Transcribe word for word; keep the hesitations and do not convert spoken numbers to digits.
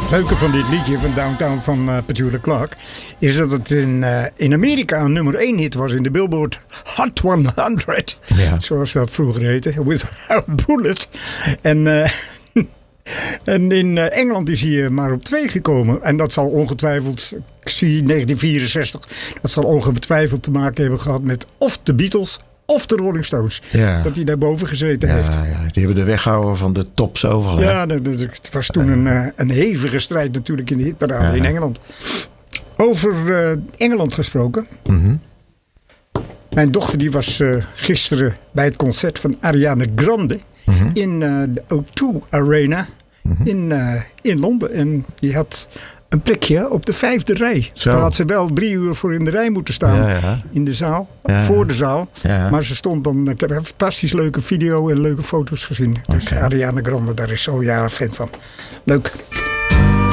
leuke van dit liedje van Downtown van uh, Petula Clark is dat het in, uh, in Amerika een nummer één hit was in de Billboard Hot honderd. Ja. Zoals dat vroeger heette. With a Bullet. En, uh, en in uh, Engeland is hij maar op twee gekomen. En dat zal ongetwijfeld, ik zie negentien vierenzestig, dat zal ongetwijfeld te maken hebben gehad met of de Beatles of de Rolling Stones. Ja. Dat hij daarboven gezeten ja, heeft. Ja, die hebben de weghouden van de tops overal. Ja, het was toen een, een hevige strijd natuurlijk in de hitparade ja. in Engeland. Over uh, Engeland gesproken. Mm-hmm. Mijn dochter die was uh, gisteren bij het concert van Ariana Grande mm-hmm. in uh, de O twee Arena mm-hmm. in, uh, in Londen. En die had een plekje op de vijfde rij. Zo. Daar had ze wel drie uur voor in de rij moeten staan. Ja, ja. In de zaal. Ja. Voor de zaal. Ja. Maar ze stond dan... Ik heb een fantastisch leuke video en leuke foto's gezien. Dus okay. Ariana Grande, daar is ze al jaren fan van. Leuk.